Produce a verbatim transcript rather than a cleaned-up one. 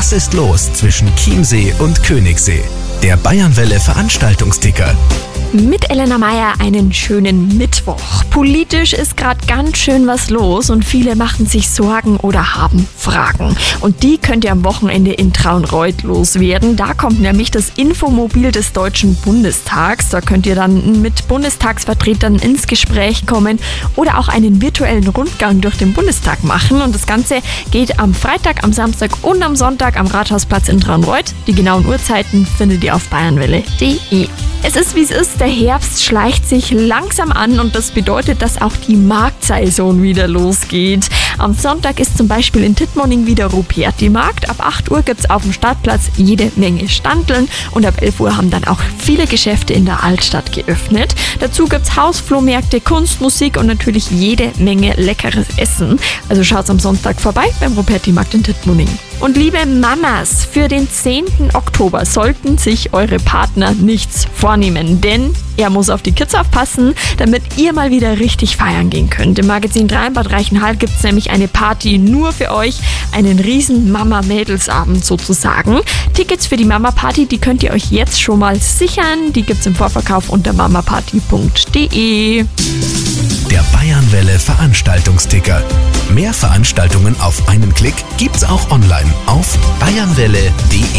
Was ist los zwischen Chiemsee und Königssee? Der Bayernwelle Veranstaltungsticker. Mit Elena Meyer einen schönen Mittwoch. Politisch ist gerade ganz schön was los und viele machen sich Sorgen oder haben Fragen. Und die könnt ihr am Wochenende in Traunreut loswerden. Da kommt nämlich das Infomobil des Deutschen Bundestags. Da könnt ihr dann mit Bundestagsvertretern ins Gespräch kommen oder auch einen virtuellen Rundgang durch den Bundestag machen. Und das Ganze geht am Freitag, am Samstag und am Sonntag am Rathausplatz in Traunreut. Die genauen Uhrzeiten findet ihr auf bayernwelle punkt de. Es ist, wie es ist, der Herbst schleicht sich langsam an und das bedeutet, dass auch die Marktsaison wieder losgeht. Am Sonntag ist zum Beispiel in Tittmoning wieder Ruperti-Markt. Ab acht Uhr gibt es auf dem Startplatz jede Menge Standeln und ab elf Uhr haben dann auch viele Geschäfte in der Altstadt geöffnet. Dazu gibt es Hausflohmärkte, Kunst, Musik und natürlich jede Menge leckeres Essen. Also schaut am Sonntag vorbei beim Ruperti-Markt in Tittmoning. Und liebe Mamas, für den zehnten Oktober sollten sich eure Partner nichts vornehmen, denn er muss auf die Kids aufpassen, damit ihr mal wieder richtig feiern gehen könnt. Im Magazin drei in Bad Reichenhall gibt es nämlich eine Party nur für euch, einen riesen Mama-Mädels-Abend sozusagen. Tickets für die Mama-Party, die könnt ihr euch jetzt schon mal sichern. Die gibt es im Vorverkauf unter mamaparty punkt de. Der Bayernwelle Veranstaltungsticker. Mehr Veranstaltungen auf einen Klick gibt's auch online auf bayernwelle punkt de.